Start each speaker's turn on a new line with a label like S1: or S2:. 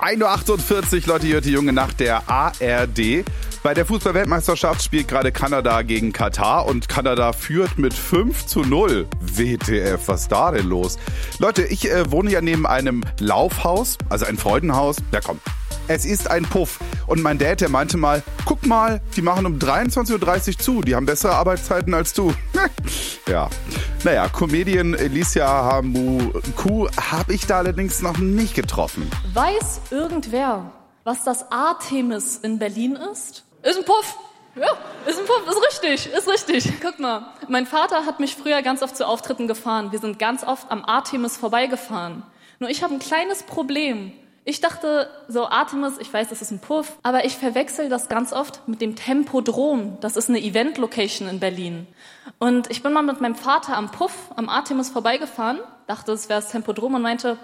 S1: 1:48 Uhr, Lotti Jötti Junge nach der ARD. Bei der Fußball-Weltmeisterschaft spielt gerade Kanada gegen Katar und Kanada führt mit 5:0. WTF, was ist da denn los? Leute, ich wohne ja neben einem Laufhaus, also ein Freudenhaus. Ja komm, es ist ein Puff. Und mein Dad, der meinte mal, guck mal, die machen um 23:30 Uhr zu. Die haben bessere Arbeitszeiten als du. Ja, naja, Comedian Alicia Hamuku habe ich da allerdings noch nicht getroffen.
S2: Weiß irgendwer, was das Artemis in Berlin ist? Ist ein Puff. Ja, ist ein Puff, ist richtig. Guck mal, mein Vater hat mich früher ganz oft zu Auftritten gefahren. Wir sind ganz oft am Artemis vorbeigefahren. Nur ich habe ein kleines Problem. Ich dachte, so Artemis, ich weiß, das ist ein Puff, aber ich verwechsel das ganz oft mit dem Tempodrom. Das ist eine Event-Location in Berlin. Und ich bin mal mit meinem Vater am Puff, am Artemis vorbeigefahren, dachte, es wäre das Tempodrom und meinte,